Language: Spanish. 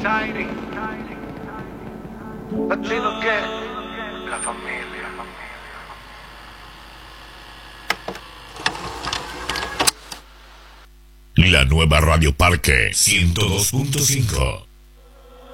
Tiny. Latino que la familia. La nueva Radio Parque 102.5.